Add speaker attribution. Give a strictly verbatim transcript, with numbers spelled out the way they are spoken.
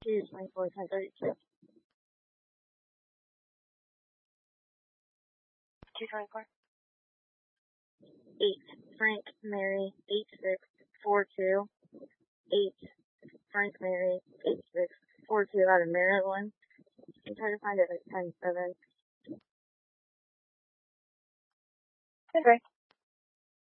Speaker 1: two twenty-four ten thirty-two. two twenty-four. eight Frank Mary eight six four two. eight Frank Mary eight six four two out of Maryland. I'm trying to find it like ten seven. Okay.